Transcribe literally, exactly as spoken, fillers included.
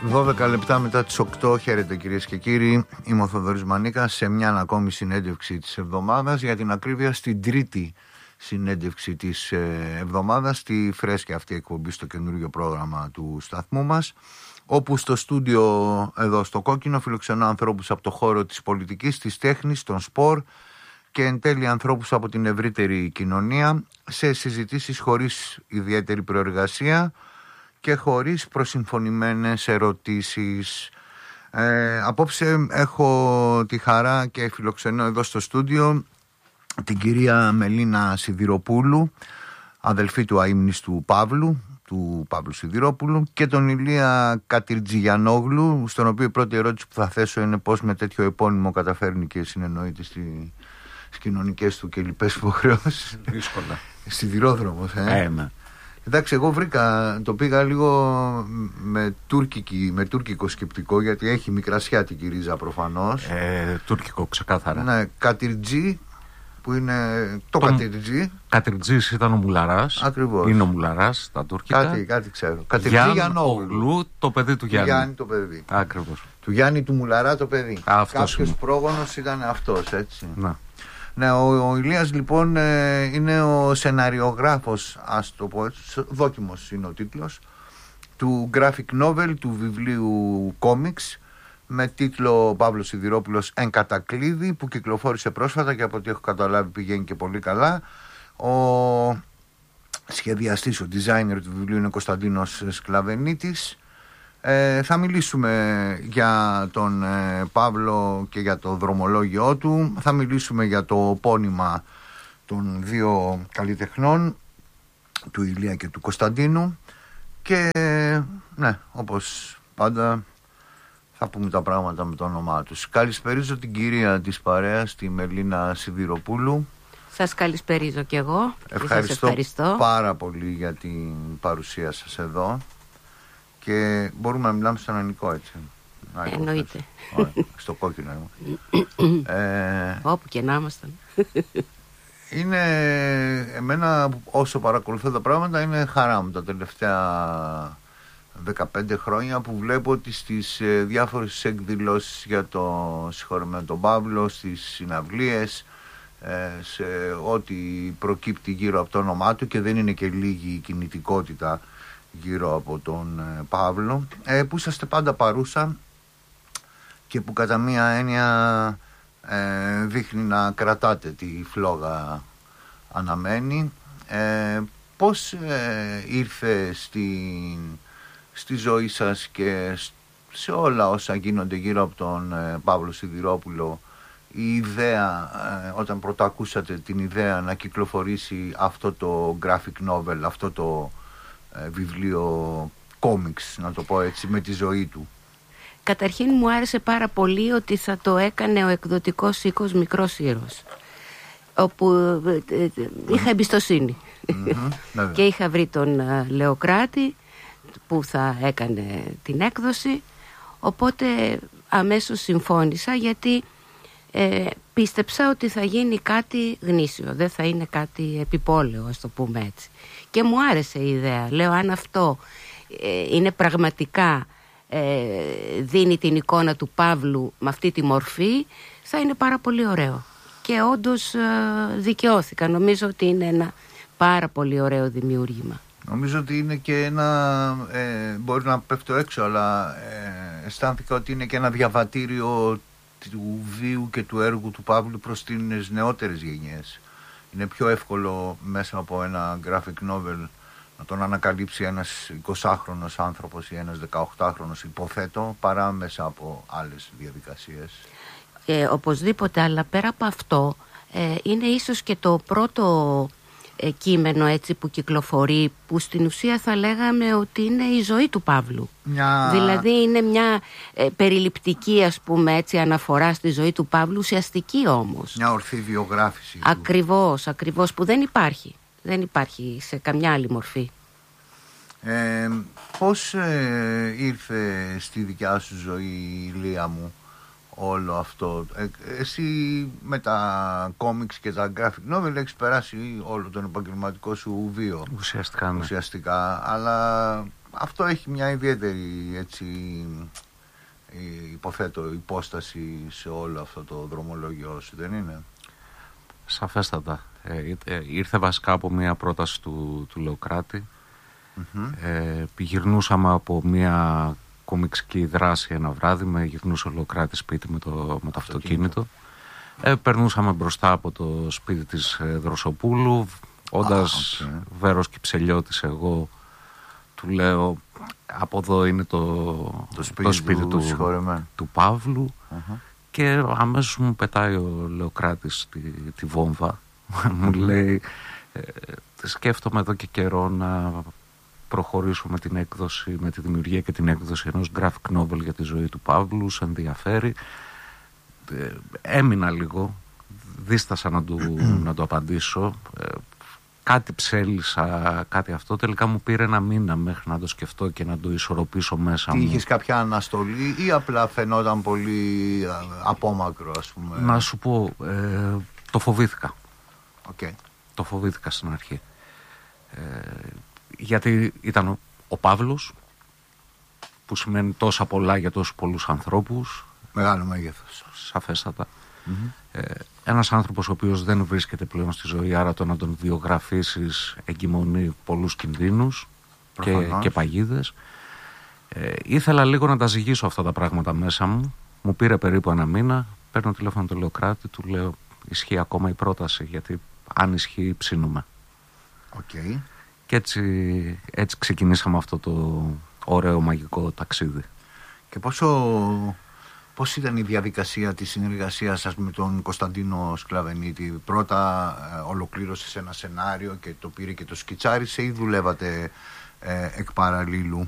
δώδεκα λεπτά μετά τις οκτώ. Χαίρετε κυρίες και κύριοι. Είμαι ο Θοδωρής Μανίκας σε μια ακόμη συνέντευξη της εβδομάδας. Για την ακρίβεια, στην τρίτη συνέντευξη της εβδομάδας, στη φρέσκια αυτή εκπομπή στο καινούργιο πρόγραμμα του σταθμού μας, όπου στο στούντιο εδώ στο Κόκκινο φιλοξενώ ανθρώπους από το χώρο της πολιτικής, της τέχνης, των σπορ και εν τέλει ανθρώπους από την ευρύτερη κοινωνία, σε συζητήσεις χωρίς ιδιαίτερη προεργασία και χωρίς προσυμφωνημένες ερωτήσεις. Ε, απόψε έχω τη χαρά και φιλοξενώ εδώ στο στούντιο την κυρία Μελίνα Σιδηροπούλου, αδελφή του αείμνηστου Παύλου, του Παύλου Σιδηρόπουλου, και τον Ηλία Κατριτζιγιανόγλου, στον οποίο η πρώτη ερώτηση που θα θέσω είναι πώς με τέτοιο επώνυμο καταφέρνει και συνεννοείται στη, στις κοινωνικές του και λοιπές υποχρεώσεις. Δύσκολα. Σιδηρόδρομος, ε. Ε, ναι. Εντάξει, εγώ βρήκα, το πήγα λίγο με, τουρκική, με τουρκικό σκεπτικό, γιατί έχει μικρασιάτικη ρίζα προφανώς. Ε, τουρκικό, ξεκάθαρα. Ναι, Κατριτζή, που είναι το, το Κατριτζή. Κατριτζής ήταν ο Μουλαράς. Ακριβώς. Είναι ο Μουλαράς, τα τουρκικά. Κάτι, κάτι ξέρω. Κατριτζιγιανόγλου, το παιδί του Γιάννη. Γιάννη το παιδί. Ακριβώς. Του Γιάννη του Μουλαρά το παιδί. Κάποιος πρόγονος ήταν αυτός, έτσι. Να. Ναι, ο, ο Ηλίας λοιπόν ε, είναι ο σεναριογράφος, ας το πω έτσι, δόκιμος είναι ο τίτλος, του graphic novel, του βιβλίου comics, με τίτλο Παύλος Σιδηρόπουλος εν κατακλείδη, που κυκλοφόρησε πρόσφατα και από ό,τι έχω καταλάβει πηγαίνει και πολύ καλά. Ο σχεδιαστής, ο designer του βιβλίου είναι Κωνσταντίνος Σκλαβενίτης. Ε, θα μιλήσουμε για τον ε, Παύλο και για το δρομολόγιο του. Θα μιλήσουμε για το πόνημα των δύο καλλιτεχνών, του Ηλία και του Κωνσταντίνου. Και ναι, όπως πάντα θα πούμε τα πράγματα με το όνομά τους. Καλησπερίζω την κυρία της παρέας, τη Μελίνα Σιδηροπούλου. Σας καλησπερίζω κι εγώ. Ευχαριστώ, σας ευχαριστώ πάρα πολύ για την παρουσία σας εδώ. Και μπορούμε να μιλάμε στον ελληνικό, έτσι. Εννοείται. Ωραία, στο Κόκκινο ε, όπου και να ήμασταν. Είναι εμένα, όσο παρακολουθώ τα πράγματα, είναι χαρά μου τα τελευταία δεκαπέντε χρόνια που βλέπω ότι στις διάφορες εκδηλώσεις για το συγχωρεμένο τον Παύλο, στις συναυλίες, σε ό,τι προκύπτει γύρω από το όνομά του, και δεν είναι και λίγη η κινητικότητα γύρω από τον ε, Παύλο, ε, που είσαστε πάντα παρούσα και που κατά μία έννοια ε, δείχνει να κρατάτε τη φλόγα αναμένη. Ε, πώς ε, ήρθε στη, στη ζωή σας και σε όλα όσα γίνονται γύρω από τον ε, Παύλο Σιδηρόπουλο η ιδέα, ε, όταν πρώτα ακούσατε την ιδέα να κυκλοφορήσει αυτό το graphic novel, αυτό το βιβλίο κόμιξ, να το πω έτσι, με τη ζωή του? Καταρχήν μου άρεσε πάρα πολύ ότι θα το έκανε ο εκδοτικός οίκος Μικρός Ήρωας, όπου είχα εμπιστοσύνη. Mm-hmm, και είχα βρει τον Λεοκράτη που θα έκανε την έκδοση, οπότε αμέσως συμφώνησα, γιατί ε, πίστεψα ότι θα γίνει κάτι γνήσιο, δεν θα είναι κάτι επιπόλαιο, ας το πούμε έτσι. Και μου άρεσε η ιδέα. Λέω, αν αυτό ε, είναι πραγματικά ε, δίνει την εικόνα του Παύλου με αυτή τη μορφή, θα είναι πάρα πολύ ωραίο. Και όντως ε, δικαιώθηκα. Νομίζω ότι είναι ένα πάρα πολύ ωραίο δημιούργημα. Νομίζω ότι είναι και ένα, ε, μπορεί να πέφτω έξω, αλλά ε, αισθάνθηκα ότι είναι και ένα διαβατήριο του βίου και του έργου του Παύλου προς τις νεότερες γενιές. Είναι πιο εύκολο μέσα από ένα graphic novel να τον ανακαλύψει ένας εικοσάχρονος άνθρωπος ή ένας δεκαοκτάχρονος, υποθέτω, παρά μέσα από άλλες διαδικασίες. Ε, οπωσδήποτε, αλλά πέρα από αυτό ε, είναι ίσως και το πρώτο ε, κείμενο έτσι που κυκλοφορεί, που στην ουσία θα λέγαμε ότι είναι η ζωή του Παύλου. Μια... Δηλαδή είναι μια ε, περιληπτική, ας πούμε έτσι, αναφορά στη ζωή του Παύλου, ουσιαστική όμως. Μια ορθή βιογράφηση. Ακριβώς, του. ακριβώς, που δεν υπάρχει. Δεν υπάρχει σε καμιά άλλη μορφή. Ε, πώς ε, ήρθε στη δικιά σου ζωή, Ηλία μου, όλο αυτό? Ε, εσύ με τα κόμιξ και τα graphic novel έχεις περάσει όλο τον επαγγελματικό σου βίο. Ουσιαστικά, ναι. Ουσιαστικά, αλλά αυτό έχει μια ιδιαίτερη, έτσι, υποθέτω, υπόσταση σε όλο αυτό το δρομολόγιο σου, δεν είναι? Σαφέστατα. Ε, ε, ήρθε βασικά από μια πρόταση του, του Λεοκράτη. Mm-hmm. Ε, γυρνούσαμε από μια κομιξική δράση ένα βράδυ, με γυρνούσε ο Λεοκράτης σπίτι με το, με το αυτοκίνητο. Ε, περνούσαμε μπροστά από το σπίτι της ε, Δροσοπούλου, όντας ah, okay. Βέρος Κυψελιώτης εγώ, του λέω από εδώ είναι το, το σπίτι, το σπίτι του, του, του Παύλου uh-huh. Και αμέσως μου πετάει ο Λεοκράτης τη, τη βόμβα. Μου λέει ε, σκέφτομαι εδώ και καιρό να προχωρήσω με την έκδοση, με τη δημιουργία και την έκδοση ενός graphic novel για τη ζωή του Παύλου, σε ενδιαφέρει. Ε, έμεινα λίγο, δίστασα να του, να του απαντήσω. Ε, κάτι ψέλισα, κάτι αυτό. Τελικά μου πήρε ένα μήνα μέχρι να το σκεφτώ και να το ισορροπήσω μέσα μου. Είχες κάποια αναστολή ή απλά φαινόταν πολύ απόμακρο, ας πούμε? Να σου πω, ε, το φοβήθηκα. Okay. Το φοβήθηκα στην αρχή. Ε, γιατί ήταν ο, ο Παύλος, που σημαίνει τόσα πολλά για τόσους πολλούς ανθρώπους. Μεγάλο μέγεθος. Σαφέστατα. Mm-hmm. Ε, ένας άνθρωπος ο οποίος δεν βρίσκεται πλέον στη ζωή, άρα το να τον βιογραφίσεις εγκυμονεί πολλούς κινδύνους και, και παγίδες. Ε, ήθελα λίγο να τα ζυγίσω αυτά τα πράγματα μέσα μου. Μου πήρε περίπου ένα μήνα. Παίρνω τηλέφωνο του Λεοκράτη, του λέω ισχύει ακόμα η πρόταση, γιατί αν ισχύει ψήνουμε. Okay. Και έτσι, έτσι ξεκινήσαμε αυτό το ωραίο μαγικό ταξίδι. Και πόσο... Πώς ήταν η διαδικασία της συνεργασίας σας με τον Κωνσταντίνο Σκλαβενίτη? Πρώτα ε, ολοκλήρωσες ένα σενάριο και το πήρε και το σκιτσάρισε, ή δουλεύατε ε, εκ παραλλήλου?